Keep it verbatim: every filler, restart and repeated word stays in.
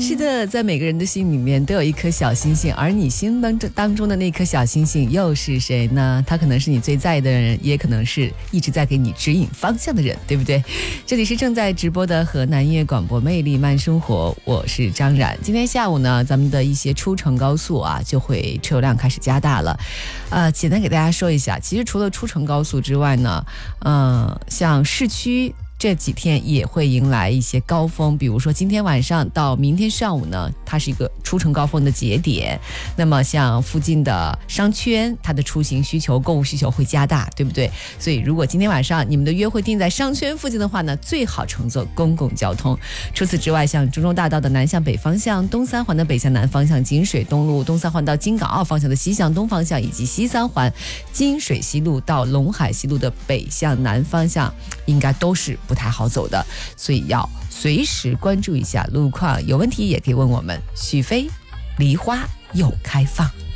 是的，在每个人的心里面都有一颗小星星，而你心当中当中的那颗小星星又是谁呢？他可能是你最在意的人，也可能是一直在给你指引方向的人，对不对？这里是正在直播的河南音乐广播魅力慢生活，我是张冉。今天下午呢，咱们的一些出城高速啊，就会车流量开始加大了。呃，简单给大家说一下，其实除了出城高速之外呢，嗯、呃，像市区这几天也会迎来一些高峰，比如说今天晚上到明天上午呢，它是一个出城高峰的节点。那么像附近的商圈，它的出行需求、购物需求会加大，对不对？所以如果今天晚上你们的约会定在商圈附近的话呢，最好乘坐公共交通。除此之外，像中州大道的南向北方向、东三环的北向南方向、金水东路、东三环到京港澳方向的西向东方向，以及西三环金水西路到陇海西路的北向南方向，应该都是不太好走的，所以要随时关注一下路况，有问题也可以问我们。许飞梨花又开放。